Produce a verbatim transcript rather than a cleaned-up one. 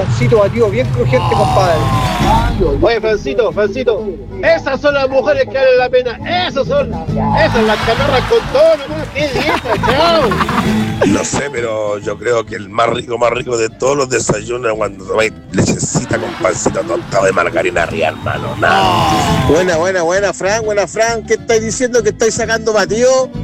pancito batido bien crujiente, compadre. Oye, Francito, Francito, esas son las mujeres que valen la pena, esas son, esas las que agarran con todo, nomás, qué dieta, chao. No sé, pero yo creo que el más rico, más rico de todos los desayunos es cuando tomáis lechecita con pancito tostado de margarina arriba, hermano. Nada. Buena, buena, buena, Fran, buena, Fran. ¿Qué estáis diciendo? ¿Que estáis sacando batido?